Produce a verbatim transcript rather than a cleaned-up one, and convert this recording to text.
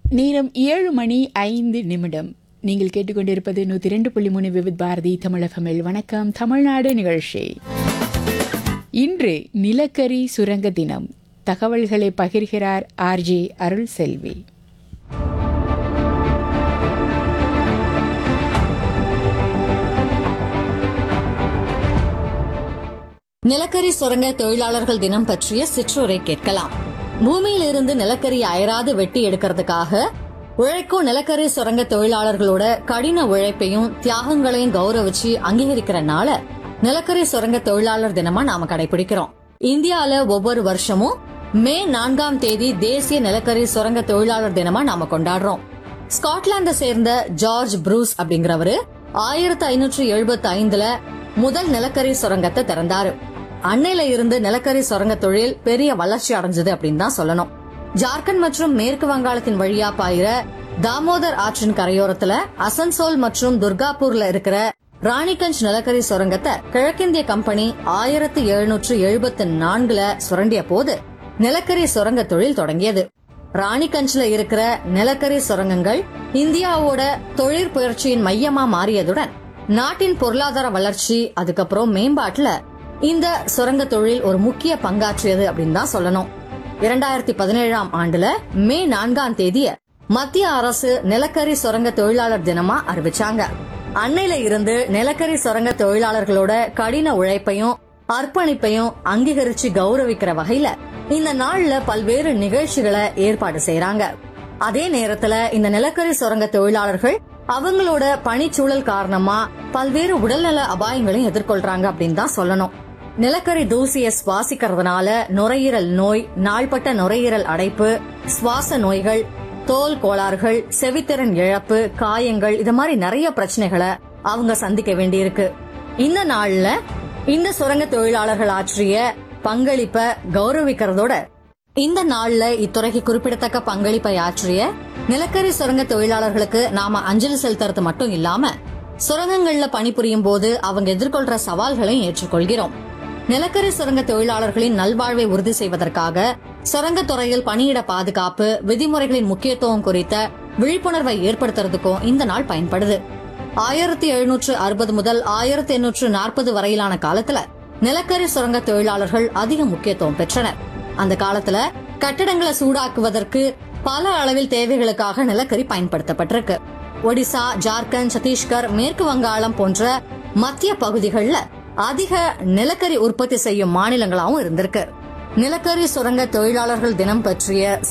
நேரம் ஏழு மணி ஐந்து நிமிடம். நீங்கள் கேட்டுக்கொண்டிருப்பது நூத்தி ரெண்டு புள்ளி மூணு விவித் பாரதி தமிழகமில் வணக்கம் தமிழ்நாடு நிகழ்ச்சி. இன்று நிலக்கரி சுரங்க தினம். தகவல்களை பகிர்கிறார் ஆர்ஜே அருள் செல்வி. நிலக்கரி சுரங்க தொழிலாளர்கள் தினம் பற்றிய சிற்றுரை கேட்கலாம். பூமியில் இருந்து நிலக்கரி அயராது வெட்டி எடுக்கிறதுக்காக உழைக்கும் நிலக்கரி சுரங்க தொழிலாளர்களோட கடின உழைப்பையும் தியாகங்களையும் கௌரவிச்சு அங்கீகரிக்கிற நாள நிலக்கரி சுரங்க தொழிலாளர் தினமா நாம கடைபிடிக்கிறோம். இந்தியால ஒவ்வொரு வருஷமும் மே நான்காம் தேதி தேசிய நிலக்கரி சுரங்க தொழிலாளர் தினமா நாம கொண்டாடுறோம். ஸ்காட்லாந்த சேர்ந்த ஜார்ஜ் ப்ரூஸ் அப்படிங்கிறவரு ஆயிரத்தி ஐநூற்றி எழுபத்தி ஐந்துல முதல் நிலக்கரி சுரங்கத்தை திறந்தாரு. அன்னையில இருந்து நிலக்கரி சுரங்க தொழில் பெரிய வளர்ச்சி அடைஞ்சது அப்படின்னு தான் சொல்லணும். ஜார்க்கண்ட் மற்றும் மேற்கு வங்காளத்தின் வழியா பாயிர தாமோதர் ஆற்றின் கரையோரத்துல அசன்சோல் மற்றும் துர்காப்பூர்ல இருக்கிற ராணிகஞ்ச் நிலக்கரி சுரங்கத்தை கிழக்கிந்திய கம்பெனி ஆயிரத்தி எழுநூற்று எழுபத்தி நான்குல சுரண்டிய போது நிலக்கரி சுரங்க தொழில் தொடங்கியது. ராணிகஞ்ச்ல இருக்கிற நிலக்கரி சுரங்கங்கள் இந்தியாவோட தொழிற்புயற்சியின் மையமா மாறியதுடன் நாட்டின் பொருளாதார வளர்ச்சி அதுக்கப்புறம் மேம்பாட்டுல இந்த சுரங்க தொழில் ஒரு முக்கிய பங்காற்றியது அப்படின்னு தான் சொல்லணும். இரண்டாயிரத்தி பதினேழாம் ஆண்டுல மே நான்காம் தேதிய மத்திய அரசு நிலக்கரி சுரங்க தொழிலாளர் தினமா அறிவிச்சாங்க. அன்னையில இருந்து நிலக்கரி சுரங்க தொழிலாளர்களோட கடின உழைப்பையும் அர்ப்பணிப்பையும் அங்கீகரிச்சு கௌரவிக்கிற வகையில இந்த நாள்ல பல்வேறு நிகழ்ச்சிகளை ஏற்பாடு செய்யறாங்க. அதே நேரத்துல இந்த நிலக்கரி சுரங்க தொழிலாளர்கள் அவங்களோட பணிச்சூழல் காரணமா பல்வேறு உடல்நல அபாயங்களையும் எதிர்கொள்றாங்க அப்படின்னு தான் சொல்லணும். நிலக்கரி தூசியை சுவாசிக்கிறதுனால நுரையீரல் நோய், நாள்பட்ட நுரையீரல் அடைப்பு, சுவாச நோய்கள், தோல் கோளாறுகள், செவித்திறன் இழப்பு, காயங்கள், இது மாதிரி நிறைய பிரச்சனைகளை அவங்க சந்திக்க வேண்டியிருக்கு. இந்த நாள்ல இந்த சுரங்க தொழிலாளர்கள் ஆற்றிய பங்களிப்பை கௌரவிக்கிறதோட இந்த நாள்ல இத்துறைக்கு குறிப்பிடத்தக்க பங்களிப்பை ஆற்றிய நிலக்கரி சுரங்க தொழிலாளர்களுக்கு நாம அஞ்சலி செலுத்துறது மட்டும் இல்லாம சுரங்கங்கள்ல பணிபுரியும் போது அவங்க எதிர்கொள்ற சவால்களையும் ஏற்றுக்கொள்கிறோம். நிலக்கரி சுரங்க தொழிலாளர்களின் நல்வாழ்வை உறுதி செய்வதற்காக சுரங்கத்துறையில் பணியிட பாதுகாப்பு விதிமுறைகளின் முக்கியத்துவம் குறித்த விழிப்புணர்வை ஏற்படுத்துறதுக்கும் இந்த நாள் பயன்படுது. ஆயிரத்தி எழுநூற்று அறுபது முதல் ஆயிரத்தி எண்ணூற்று நாற்பது வரையிலான காலத்துல நிலக்கரி சுரங்க தொழிலாளர்கள் அதிக முக்கியத்துவம் பெற்றனர். அந்த காலத்துல கட்டடங்களை சூடாக்குவதற்கு பல அளவில் தேவைகளுக்காக நிலக்கரி பயன்படுத்தப்பட்டிருக்கு. ஒடிசா, ஜார்க்கண்ட், சத்தீஸ்கர், மேற்கு வங்காளம் போன்ற மத்திய பகுதிகள்ல அதிக நிலக்கரி உற்பத்தி செய்யும் மாநிலங்களாவும் இருந்திருக்கு. நிலக்கரி சுரங்க தொழிலாளர்கள் தினம் பற்றிய